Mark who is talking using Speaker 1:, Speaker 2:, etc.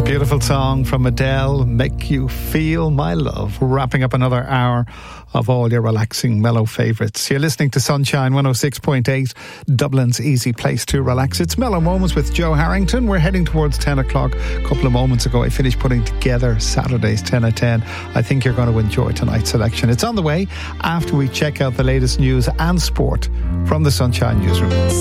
Speaker 1: a beautiful song from Adele, Make You Feel My Love, wrapping up another hour of all your relaxing, mellow favourites. You're listening to Sunshine 106.8, Dublin's easy place to relax. It's Mellow Moments with Joe Harrington. We're heading towards 10 o'clock. A couple of moments ago, I finished putting together Saturday's 10 at 10. I think you're going to enjoy tonight's selection. It's on the way after we check out the latest news and sport from the Sunshine Newsroom.